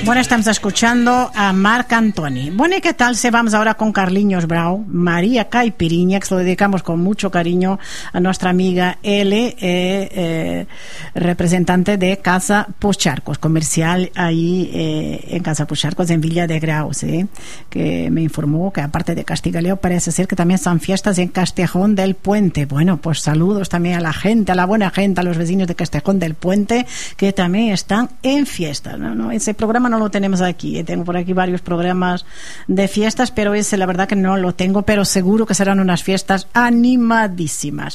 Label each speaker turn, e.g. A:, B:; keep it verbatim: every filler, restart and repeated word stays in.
A: Bueno, estamos escuchando a Marc Antoni. Bueno, ¿y qué tal si vamos ahora con Carliños Brau, María Caipiriña, que se lo dedicamos con mucho cariño a nuestra amiga L, eh, eh, representante de Casa Puigcercos, comercial ahí eh, en Casa Puigcercos, en Villa de Graus, ¿eh? Que me informó que aparte de Castigaleo parece ser que también están fiestas en Castejón del Puente. Bueno, pues saludos también a la gente, a la buena gente, a los vecinos de Castejón del Puente, que también están en fiestas, ¿no? ¿no? Ese programa no lo tenemos aquí, tengo por aquí varios programas de fiestas, pero ese la verdad que no lo tengo, pero seguro que serán unas fiestas animadísimas.